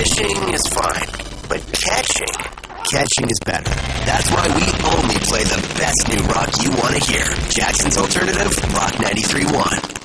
Fishing is fine, but catching is better. That's why we only play the best new rock you want to hear. Jackson's Alternative, Rock 93.1.